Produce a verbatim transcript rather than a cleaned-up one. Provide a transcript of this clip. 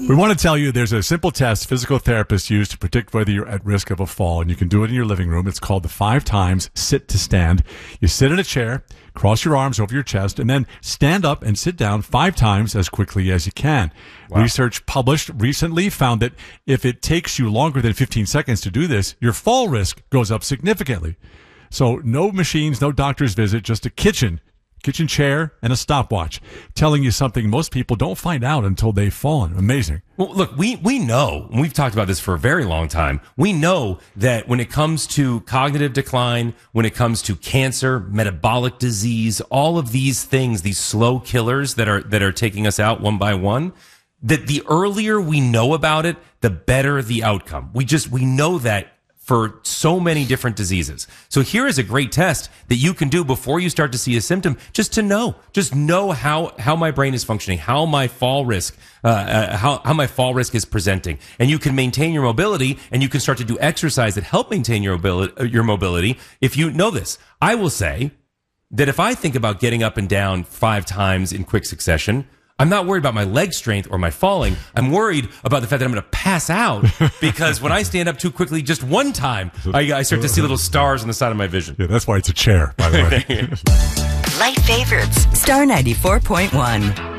We want to tell you there's a simple test physical therapists use to predict whether you're at risk of a fall, and you can do it in your living room. It's called the five times sit to stand. You sit in a chair, cross your arms over your chest, and then stand up and sit down five times as quickly as you can. Wow. Research published recently found that if it takes you longer than fifteen seconds to do this, your fall risk goes up significantly. So no machines, no doctor's visit, just a kitchen kitchen chair and a stopwatch telling you something most people don't find out until they've fallen. Amazing. Well, look, we, we know, and we've talked about this for a very long time, we know that when it comes to cognitive decline, when it comes to cancer, metabolic disease, all of these things, these slow killers that are, that are taking us out one by one, that the earlier we know about it, the better the outcome. We just, we know that for so many different diseases. So here is a great test that you can do before you start to see a symptom, just to know, just know how, how my brain is functioning, how my fall risk, uh, uh, how, how my fall risk is presenting. And you can maintain your mobility, and you can start to do exercise that help maintain your mobility, your mobility if you know this. I will say that if I think about getting up and down five times in quick succession, I'm not worried about my leg strength or my falling. I'm worried about the fact that I'm going to pass out because when I stand up too quickly just one time, I, I start to see little stars on the side of my vision. Yeah, that's why it's a chair, by the way. Light favorites. Star ninety-four point one.